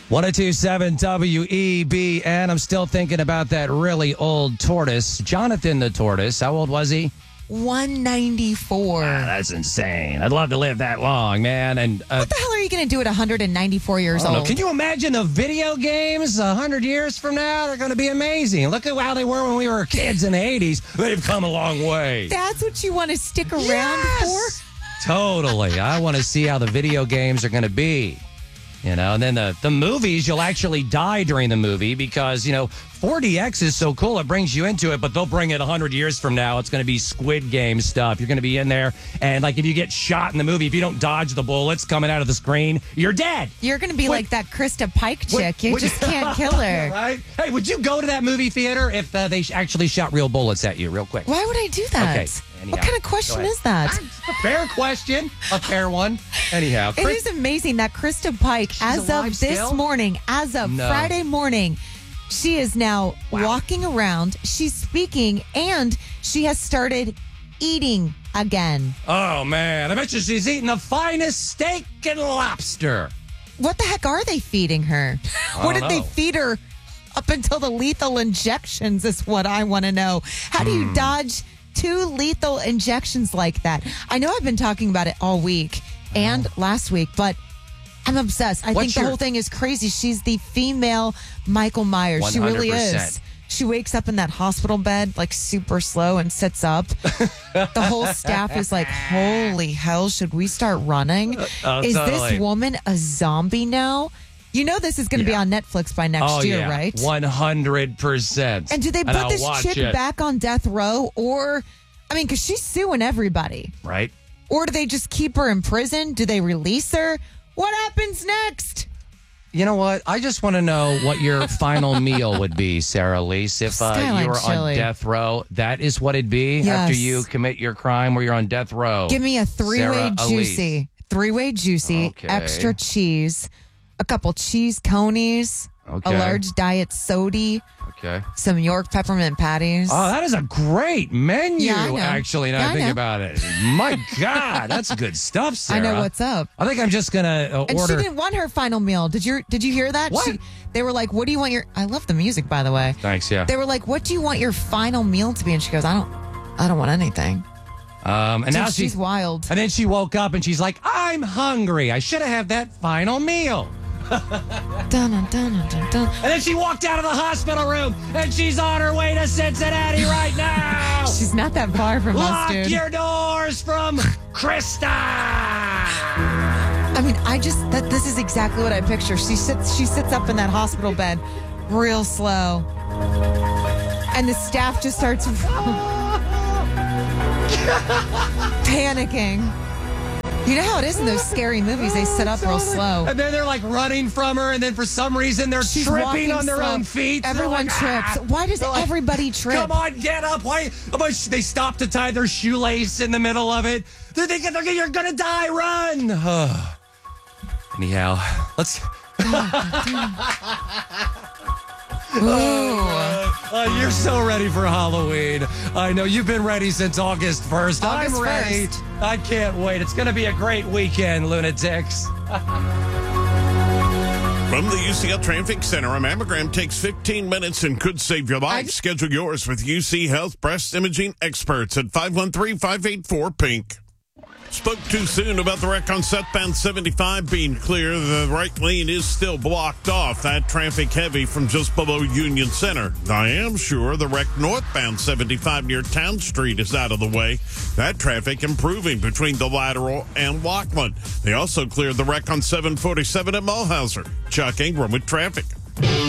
1027 WEBN. I'm still thinking about that really old tortoise. Jonathan the tortoise. How old was he? 194. That's insane. I'd love to live that long, man. And what the hell are you going to do at 194 years old? Can you imagine the video games 100 years from now? They're going to be amazing. Look at how they were when we were kids in the 80s. They've come a long way. That's what you want to stick around for? Totally. I want to see how the video games are going to be. You know, and then the movies, you'll actually die during the movie because, 4DX is so cool. It brings you into it, but they'll bring it 100 years from now. It's going to be Squid Game stuff. You're going to be in there. And like if you get shot in the movie, if you don't dodge the bullets coming out of the screen, you're dead. You're going to be like that Krista Pike chick. You just can't kill her. Right? Hey, would you go to that movie theater if they actually shot real bullets at you real quick? Why would I do that? Okay. Anyhow, what kind of question is that? A fair question. A fair one. Anyhow. It is amazing that Krista Pike, as of this morning, as of Friday morning, she is now walking around, she's speaking, and she has started eating again. Oh, man. I bet you she's eating the finest steak and lobster. What the heck are they feeding her? What did they feed her up until the lethal injections is what I want to know. How do you dodge 2 lethal injections like that? I know I've been talking about it all week and last week, but I'm obsessed. I think the whole thing is crazy. She's the female Michael Myers. 100%. She really is. She wakes up in that hospital bed like super slow and sits up. The whole staff is like, holy hell, should we start running? Is this woman a zombie now? You know this is going to be on Netflix by next year, right? 100%. And do they put this chick back on death row? Or, because she's suing everybody. Right. Or do they just keep her in prison? Do they release her? What happens next? You know what? I just want to know what your final meal would be, Sarah Lise. If you were on death row, that is what it'd be after you commit your crime where you're on death row. Give me a three-way juicy, extra cheese, a couple cheese conies, a large diet soda. Okay. Some York peppermint patties. Oh, that is a great menu, actually, now I think about it. My God, that's good stuff, Sarah. I know what's up. I think I'm just going to order. And she didn't want her final meal. Did you hear that? What? They were like, what do you want your... I love the music, by the way. Thanks, yeah. They were like, what do you want your final meal to be? And she goes, I don't want anything. And now she's wild. And then she woke up and she's like, I'm hungry. I should have had that final meal. Dun, dun, dun, dun, dun. And then she walked out of the hospital room and she's on her way to Cincinnati right now. She's not that far from us, dude. Lock your doors from Krista. This is exactly what I picture. She sits up in that hospital bed real slow. And the staff just starts panicking. You know how it is in those scary movies. They sit up real slow. And then they're like running from her, and then for some reason they're tripping on their own feet. Everyone trips. Why does everybody trip? Come on, get up. Why? They stop to tie their shoelace in the middle of it. They're thinking you're going to die. Run. Anyhow, let's... You're so ready for Halloween. I know you've been ready since August 1st. I'm ready. I can't wait. It's going to be a great weekend, lunatics. From the UCL Traffic Center, a mammogram takes 15 minutes and could save your life. Schedule yours with UC Health Breast Imaging Experts at 513-584-PINK. Spoke too soon about the wreck on southbound 75 being clear. The right lane is still blocked off. That traffic heavy from just below Union Center. I am sure the wreck northbound 75 near Town Street is out of the way. That traffic improving between the Lateral and Lockland. They also cleared the wreck on 747 at Mulhauser. Chuck Ingram with traffic.